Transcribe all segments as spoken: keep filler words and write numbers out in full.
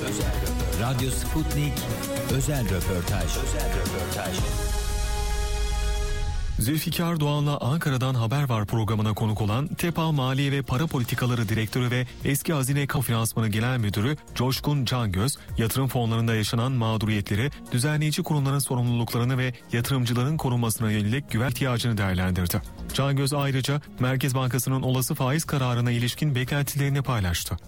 Radyo Sputnik özel röportaj. Özel röportaj. Zülfikar Doğan'la Ankara'dan Haber Var programına konuk olan TEPA Maliye ve Para Politikaları Direktörü ve eski Hazine Kamu Finansmanı Genel Müdürü Coşkun Cangöz, yatırım fonlarında yaşanan mağduriyetleri, düzenleyici kurumların sorumluluklarını ve yatırımcıların korunmasına yönelik güven ihtiyacını değerlendirdi. Cangöz ayrıca Merkez Bankası'nın olası faiz kararına ilişkin beklentilerini paylaştı.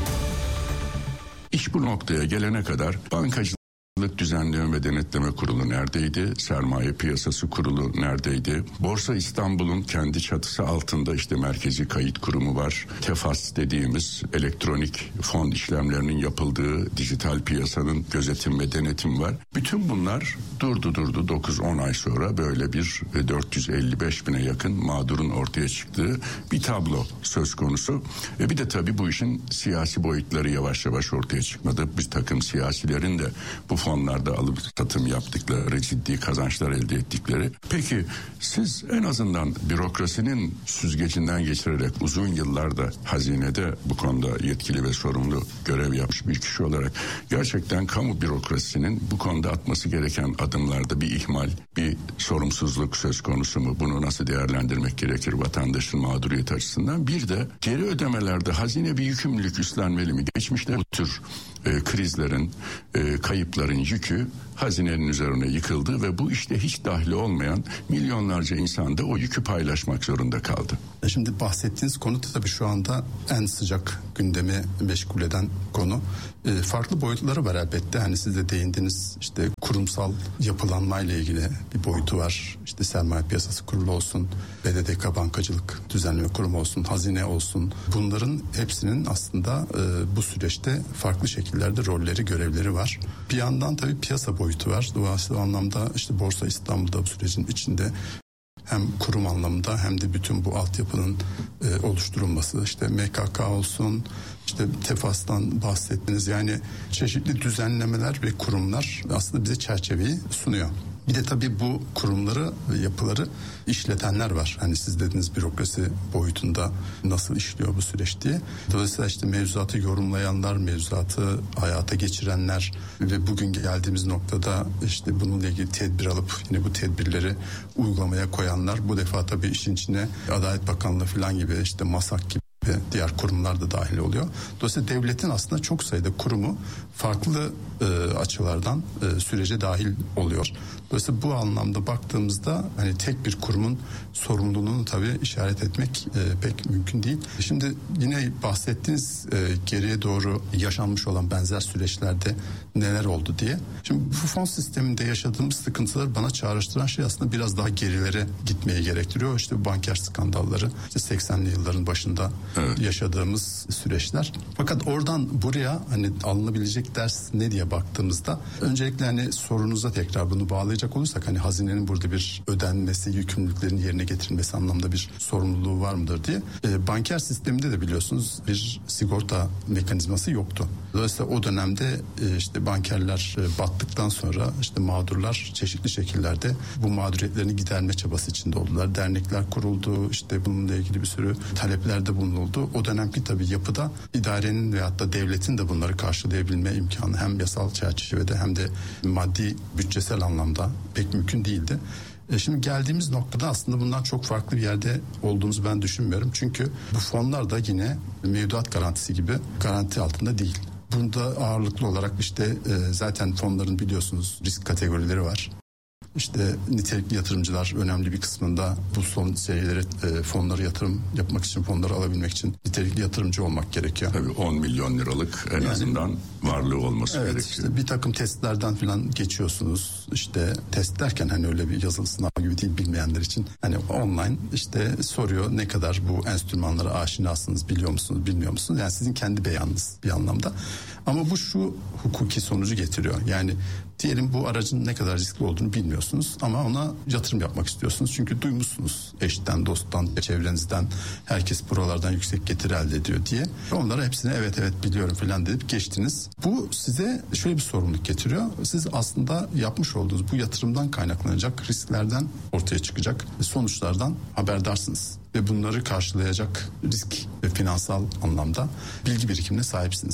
İş bu noktaya gelene kadar bankacılık Düzenleme ve Denetleme Kurulu neredeydi? Sermaye Piyasası Kurulu neredeydi? Borsa İstanbul'un kendi çatısı altında işte Merkezi Kayıt Kurumu var. TEFAS dediğimiz elektronik fon işlemlerinin yapıldığı dijital piyasanın gözetim ve denetim var. Bütün bunlar durdu durdu dokuz on ay sonra böyle bir dört yüz elli beş bine yakın mağdurun ortaya çıktığı bir tablo söz konusu. E bir de tabii bu işin siyasi boyutları yavaş yavaş ortaya çıkmadı. Bir takım siyasilerin de bu fonlarda alıp satım yaptıkları, ciddi kazançlar elde ettikleri. Peki siz en azından bürokrasinin süzgecinden geçirerek uzun yıllarda hazinede bu konuda yetkili ve sorumlu görev yapmış bir kişi olarak gerçekten kamu bürokrasisinin bu konuda atması gereken adımlarda bir ihmal, bir sorumsuzluk söz konusu mu? Bunu nasıl değerlendirmek gerekir vatandaşın mağduriyet açısından? Bir de geri ödemelerde hazine bir yükümlülük üstlenmeli mi? Geçmişte bu tür e, krizlerin, e, kayıpların yükü hazinenin üzerine yıkıldı ve bu işte hiç dahil olmayan milyonlarca insan da o yükü paylaşmak zorunda kaldı. Şimdi bahsettiğiniz konu da tabii şu anda en sıcak gündemi meşgul eden konu. E, farklı boyutları var elbette. Hani siz de değindiniz, işte kurumsal yapılanmayla ilgili bir boyutu var. İşte Sermaye Piyasası Kurulu olsun, B D D K Bankacılık Düzenleme Kurumu olsun, hazine olsun. Bunların hepsinin aslında e, bu süreçte farklı şekillerde rolleri, görevleri var. Bir yandan tabii piyasa boyutu var. Dolayısıyla o anlamda işte Borsa İstanbul'da bu sürecin içinde hem kurum anlamında hem de bütün bu altyapının e, oluşturulması, işte M K K olsun, işte TEFAS'tan bahsettiniz, yani çeşitli düzenlemeler ve kurumlar aslında bize çerçeveyi sunuyor. Bir de tabii bu kurumları ve yapıları işletenler var. Hani siz dediniz bürokrasi boyutunda nasıl işliyor bu süreç diye. Dolayısıyla işte mevzuatı yorumlayanlar, mevzuatı hayata geçirenler ve bugün geldiğimiz noktada işte bununla ilgili tedbir alıp yine bu tedbirleri uygulamaya koyanlar. Bu defa tabii işin içine Adalet Bakanlığı falan gibi, işte MASAK gibi ve diğer kurumlar da dahil oluyor. Dolayısıyla devletin aslında çok sayıda kurumu farklı e, açılardan e, sürece dahil oluyor. Dolayısıyla bu anlamda baktığımızda hani tek bir kurumun sorumluluğunu tabii işaret etmek e, pek mümkün değil. Şimdi yine bahsettiğiniz e, geriye doğru yaşanmış olan benzer süreçlerde neler oldu diye. Şimdi bu fon sisteminde yaşadığımız sıkıntıları bana çağrıştıran şey aslında biraz daha gerilere gitmeye gerektiriyor. İşte banker skandalları, işte seksenli yılların başında evet. yaşadığımız süreçler. Fakat oradan buraya hani alınabilecek ders ne diye baktığımızda öncelikle hani sorunuza tekrar bunu bağlayacak olursak hani hazinenin burada bir ödenmesi, yükümlülüklerin yerine getirilmesi anlamda bir sorumluluğu var mıdır diye. E, banker sisteminde de biliyorsunuz bir sigorta mekanizması yoktu. Dolayısıyla o dönemde e, işte bankerler e, battıktan sonra işte mağdurlar çeşitli şekillerde bu mağduriyetlerini giderme çabası içinde oldular. Dernekler kuruldu, işte bununla ilgili bir sürü taleplerde bulunuldu. O dönemki tabii yapıda idarenin veyahut da devletin de bunları karşılayabilme imkanı hem yasal çerçevede hem de maddi bütçesel anlamda pek mümkün değildi. E şimdi geldiğimiz noktada aslında bundan çok farklı bir yerde olduğumuzu ben düşünmüyorum. Çünkü bu fonlar da yine mevduat garantisi gibi garanti altında değil. Bunda ağırlıklı olarak işte e, zaten fonların biliyorsunuz risk kategorileri var. İşte nitelikli yatırımcılar önemli bir kısmında bu son şeylere e, fonları yatırım yapmak için, fonları alabilmek için nitelikli yatırımcı olmak gerekiyor. Tabii on milyon liralık en yani, azından varlığı olması evet, gerekiyor. Işte bir takım testlerden falan geçiyorsunuz. İşte test derken hani öyle bir yazılı sınav gibi değil bilmeyenler için. Hani online işte soruyor ne kadar bu enstrümanlara aşinasınız, biliyor musunuz, bilmiyor musunuz? Yani sizin kendi beyanınız bir anlamda. Ama bu şu hukuki sonucu getiriyor. Yani diyelim bu aracın ne kadar riskli olduğunu bilmiyorsunuz ama ona yatırım yapmak istiyorsunuz. Çünkü duymuşsunuz eşten, dosttan, çevrenizden herkes buralardan yüksek getiri elde ediyor diye. Onlara hepsine evet evet biliyorum falan deyip geçtiniz. Bu size şöyle bir sorumluluk getiriyor. Siz aslında yapmış olduğunuz bu yatırımdan kaynaklanacak risklerden ortaya çıkacak sonuçlardan haberdarsınız. Ve bunları karşılayacak risk ve finansal anlamda bilgi birikimine sahipsiniz.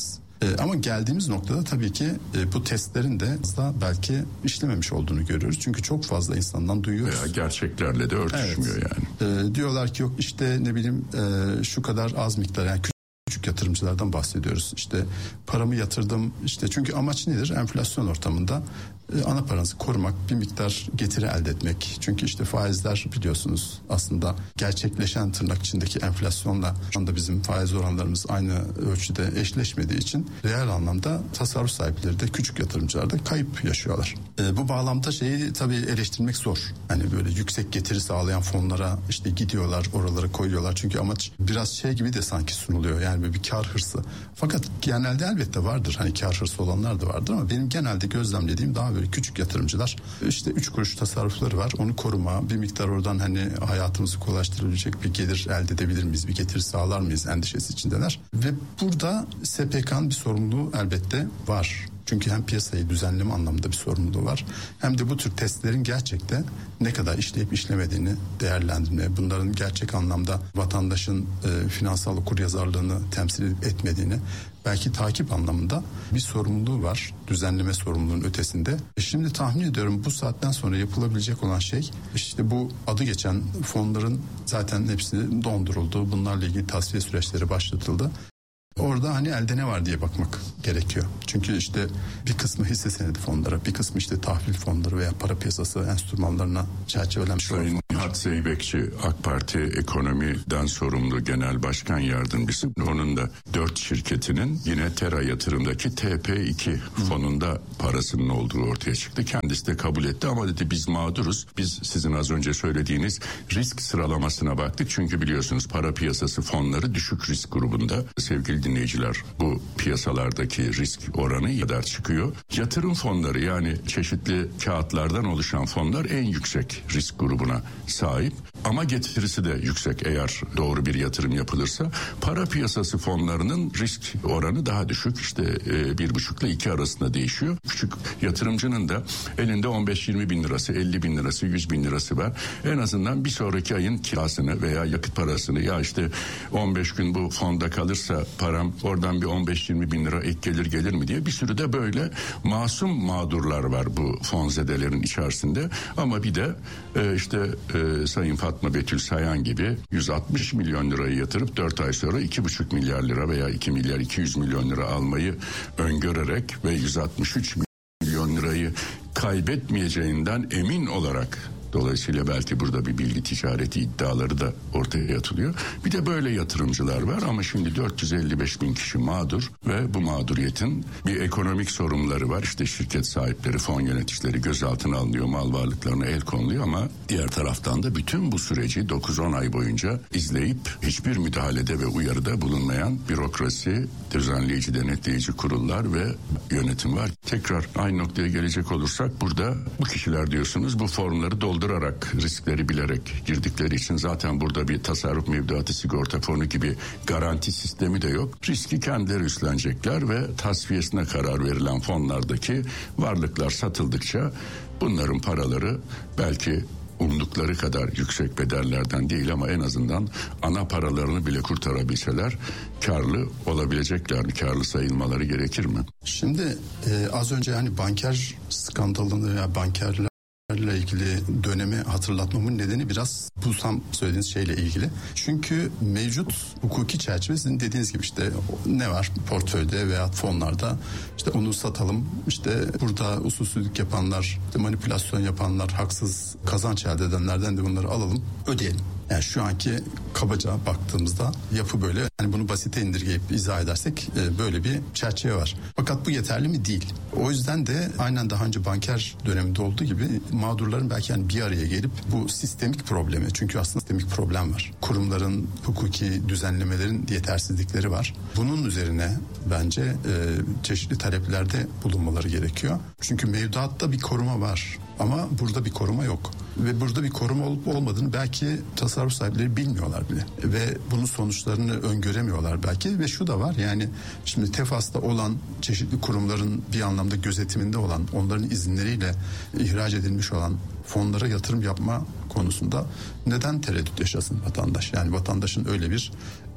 E, ama geldiğimiz noktada tabii ki e, bu testlerin de da belki işlememiş olduğunu görüyoruz. Çünkü çok fazla insandan duyuyoruz. Veya gerçeklerle de örtüşmüyor evet. yani. E, diyorlar ki yok işte ne bileyim e, şu kadar az miktar yani küçük yatırımcılardan bahsediyoruz. İşte paramı yatırdım işte çünkü amaç nedir? Enflasyon ortamında e, ana paranızı korumak, bir miktar getiri elde etmek. Çünkü işte faizler biliyorsunuz aslında gerçekleşen tırnak içindeki enflasyonla şu anda bizim faiz oranlarımız aynı ölçüde eşleşmediği için reel anlamda tasarruf sahipleri de küçük yatırımcılar da kayıp yaşıyorlar. E, bu bağlamda şeyi tabii eleştirmek zor. Hani böyle yüksek getiri sağlayan fonlara işte gidiyorlar, oralara koyuyorlar. Çünkü amaç biraz şey gibi de sanki sunuluyor. Yani böyle bir kar hırsı. Fakat genelde elbette vardır. Hani kar hırsı olanlar da vardır ama benim genelde gözlemlediğim daha böyle küçük yatırımcılar işte üç kuruş tasarrufları var. Onu koruma, bir miktar oradan hani hayatımızı kolaylaştırabilecek bir gelir elde edebilir miyiz? Bir getiri sağlar mıyız endişesi içindeler. Ve burada S P K'nın bir sorumluluğu elbette var. Çünkü hem piyasayı düzenleme anlamında bir sorumluluğu var. Hem de bu tür testlerin gerçekten ne kadar işleyip işlemediğini değerlendirme, bunların gerçek anlamda vatandaşın e, finansal okuryazarlığını temsil etmediğini belki takip anlamında bir sorumluluğu var. Düzenleme sorumluluğunun ötesinde. E şimdi tahmin ediyorum bu saatten sonra yapılabilecek olan şey işte bu adı geçen fonların zaten hepsi donduruldu. Bunlarla ilgili tasfiye süreçleri başlatıldı. Orada hani elde ne var diye bakmak gerekiyor. Çünkü işte bir kısmı hisse senedi fonlara, bir kısmı işte tahvil fonları veya para piyasası enstrümanlarına çerçevelenmiş. Sayın Nihat Zeybekçi, AK Parti ekonomiden sorumlu genel başkan yardımcısı. Onun da dört şirketinin yine Tera Yatırım'daki T P iki fonunda parasının olduğu ortaya çıktı. Kendisi de kabul etti ama dedi biz mağduruz. Biz sizin az önce söylediğiniz risk sıralamasına baktık. Çünkü biliyorsunuz para piyasası fonları düşük risk grubunda. Sevgili dinleyiciler, bu piyasalardaki risk oranı kadar çıkıyor. Yatırım fonları yani çeşitli kağıtlardan oluşan fonlar en yüksek risk grubuna sahip. Ama getirisi de yüksek eğer doğru bir yatırım yapılırsa. Para piyasası fonlarının risk oranı daha düşük. İşte e, bir buçukla iki arasında değişiyor. Küçük yatırımcının da elinde on beş yirmi bin lirası, elli bin lirası, yüz bin lirası var. En azından bir sonraki ayın kirasını veya yakıt parasını ya işte on beş gün bu fonda kalırsa param oradan bir on beş yirmi bin lira ek gelir gelir mi diye bir sürü de böyle masum mağdurlar var bu fonzedelerin içerisinde. Ama bir de e, işte e, Sayın Fatma Betül Sayan gibi yüz altmış milyon lirayı yatırıp dört ay sonra iki buçuk milyar lira veya iki milyar iki yüz milyon lira almayı öngörerek ve yüz altmış üç milyon lirayı kaybetmeyeceğinden emin olarak, dolayısıyla belki burada bir bilgi ticareti iddiaları da ortaya atılıyor. Bir de böyle yatırımcılar var ama şimdi dört yüz elli beş bin kişi mağdur ve bu mağduriyetin bir ekonomik sorunları var. İşte şirket sahipleri, fon yöneticileri gözaltına alınıyor, mal varlıklarına el konuluyor ama diğer taraftan da bütün bu süreci dokuz on ay boyunca izleyip hiçbir müdahalede ve uyarıda bulunmayan bürokrasi, düzenleyici, denetleyici kurullar ve yönetim var. Tekrar aynı noktaya gelecek olursak burada bu kişiler diyorsunuz bu formları doldurarak, riskleri bilerek girdikleri için zaten burada bir tasarruf mevduatı sigorta fonu gibi garanti sistemi de yok. Riski kendileri üstlenecekler ve tasfiyesine karar verilen fonlardaki varlıklar satıldıkça bunların paraları belki umdukları kadar yüksek bedellerden değil ama en azından ana paralarını bile kurtarabilseler karlı olabilecekler mi? Karlı sayılmaları gerekir mi? Şimdi e, az önce hani banker skandalını ya bankerler ile ilgili dönemi hatırlatmamın nedeni biraz bu tam söylediğiniz şeyle ilgili. Çünkü mevcut hukuki çerçeve sizin dediğiniz gibi işte ne var portföyde veya fonlarda işte onu satalım, işte burada usulsüzlük yapanlar, manipülasyon yapanlar, haksız kazanç elde edenlerden de bunları alalım, ödeyelim. Yani şu anki kabaca baktığımızda yapı böyle. Yani bunu basite indirgeyip izah edersek e, böyle bir çerçeve var. Fakat bu yeterli mi? Değil. O yüzden de aynen daha önce banker döneminde olduğu gibi mağdurların belki yani bir araya gelip bu sistemik problemi, çünkü aslında sistemik problem var. Kurumların, hukuki düzenlemelerin yetersizlikleri var. Bunun üzerine bence e, çeşitli taleplerde bulunmaları gerekiyor. Çünkü mevduatta bir koruma var. Ama burada bir koruma yok. Ve burada bir koruma olup olmadığını belki tasarruf sahipleri bilmiyorlar bile. Ve bunun sonuçlarını öngöremiyorlar belki. Ve şu da var, yani şimdi TEFAS'ta olan çeşitli kurumların bir anlamda gözetiminde olan, onların izinleriyle ihraç edilmiş olan fonlara yatırım yapma konusunda neden tereddüt yaşasın vatandaş? Yani vatandaşın öyle bir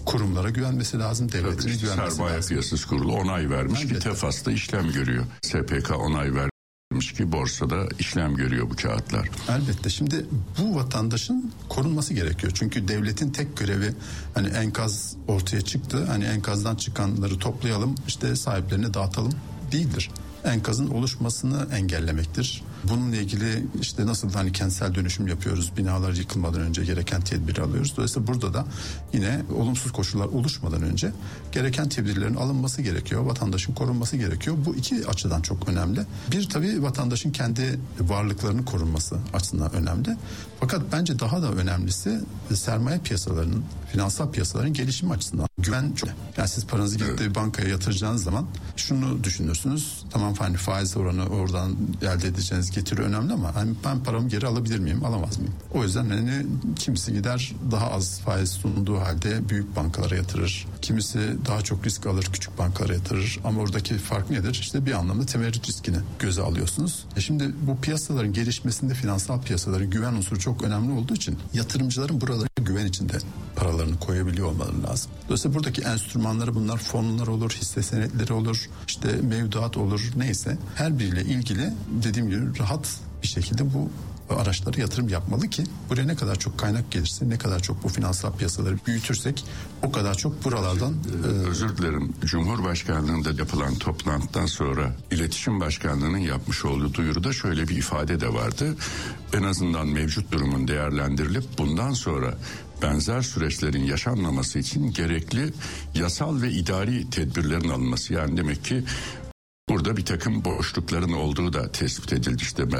kurumlara güvenmesi lazım, devletine Tabii işte güvenmesi Sermaye lazım. Piyasası Kurulu onay vermiş Elbette. ki Tefas'ta işlem görüyor. S P K onay vermiş ki borsada işlem görüyor bu kağıtlar. Elbette. Şimdi bu vatandaşın korunması gerekiyor. Çünkü devletin tek görevi hani enkaz ortaya çıktı. Hani enkazdan çıkanları toplayalım, işte sahiplerine dağıtalım değildir. Enkazın oluşmasını engellemektir. Bununla ilgili işte nasıl hani kentsel dönüşüm yapıyoruz, binalar yıkılmadan önce gereken tedbiri alıyoruz. Dolayısıyla burada da yine olumsuz koşullar oluşmadan önce gereken tedbirlerin alınması gerekiyor. Vatandaşın korunması gerekiyor. Bu iki açıdan çok önemli. Bir tabii vatandaşın kendi varlıklarının korunması açısından önemli. Fakat bence daha da önemlisi sermaye piyasalarının, finansal piyasaların gelişimi açısından. Güven çok. Yani siz paranızı gidip de bir bankaya yatıracağınız zaman şunu düşünürsünüz. Tamam hani faiz oranı oradan elde edeceğiniz getiri önemli ama hani ben paramı geri alabilir miyim, alamaz mıyım? O yüzden hani kimisi gider daha az faiz sunduğu halde büyük bankalara yatırır. Kimisi daha çok risk alır, küçük bankalara yatırır. Ama oradaki fark nedir? İşte bir anlamda temerrüt riskini göze alıyorsunuz. E şimdi bu piyasaların gelişmesinde finansal piyasaların güven unsuru çok önemli olduğu için yatırımcıların buralara güven içinde paralarını koyabiliyor olmaları lazım. Dolayısıyla buradaki enstrümanları bunlar fonlar olur, hisse senetleri olur, işte mevduat olur, neyse her biriyle ilgili dediğim gibi rahat bir şekilde bu araçlara yatırım yapmalı ki buraya ne kadar çok kaynak gelirse, ne kadar çok bu finansal piyasaları büyütürsek o kadar çok buralardan... Ee, e... Özür dilerim. Cumhurbaşkanlığında yapılan toplantıdan sonra İletişim Başkanlığı'nın yapmış olduğu duyuruda şöyle bir ifade de vardı. En azından mevcut durumun değerlendirilip bundan sonra benzer süreçlerin yaşanmaması için gerekli yasal ve idari tedbirlerin alınması. Yani demek ki burada bir takım boşlukların olduğu da tespit edildi. İşte